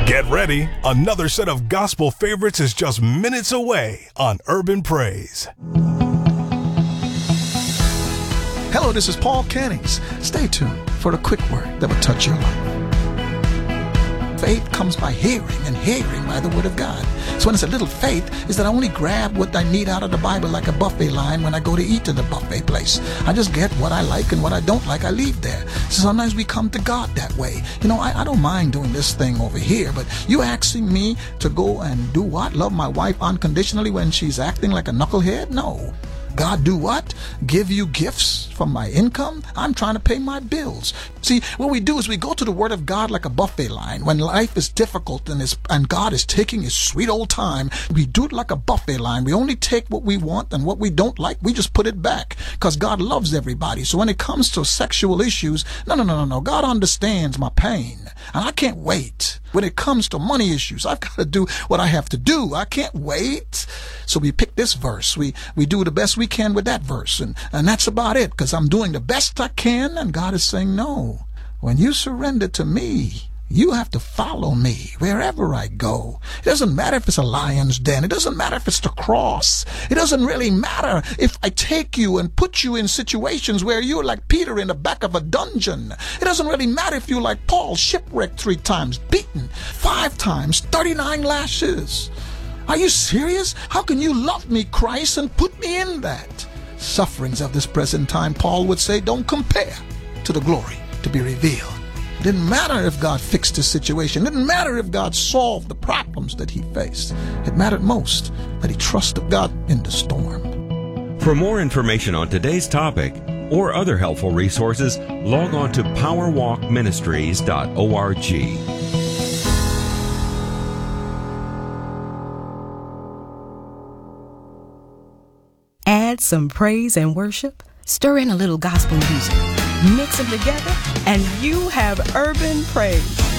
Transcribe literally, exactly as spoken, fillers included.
Get ready. Another set of gospel favorites is just minutes away on Urban Praise. Hello, this is Paul Cannings. Stay tuned for a quick word that will touch your life. Faith comes by hearing, and hearing by the word of God. So when it's a little faith, is that I only grab what I need out of the Bible like a buffet line when I go to eat in the buffet place. I just get what I like, and what I don't like, I leave there. So sometimes we come to God that way. You know, I, I don't mind doing this thing over here, but you asking me to go and do what? Love my wife unconditionally when she's acting like a knucklehead? No. God do what? Give you gifts from my income? I'm trying to pay my bills. See, what we do is we go to the Word of God like a buffet line. When life is difficult and, is, and God is taking his sweet old time, we do it like a buffet line. We only take what we want, and what we don't like, we just put it back, because God loves everybody. So when it comes to sexual issues, no, no, no, no, no. God understands my pain, and I can't wait. When it comes to money issues, I've got to do what I have to do. I can't wait. So we pick this verse. We we do the best we can with that verse. And, and that's about it, because I'm doing the best I can. And God is saying, no, when you surrender to me, you have to follow me wherever I go. It doesn't matter if it's a lion's den. It doesn't matter if it's the cross. It doesn't really matter if I take you and put you in situations where you're like Peter in the back of a dungeon. It doesn't really matter if you're like Paul, shipwrecked three times, beaten five times, thirty-nine lashes. Are you serious? How can you love me, Christ, and put me in that? Sufferings of this present time, Paul would say, don't compare to the glory to be revealed. It didn't matter if God fixed his situation. It didn't matter if God solved the problems that he faced. It mattered most that he trusted God in the storm. For more information on today's topic or other helpful resources, log on to power walk ministries dot org. Add some praise and worship, stir in a little gospel music, mix them together, and you have Urban Praise.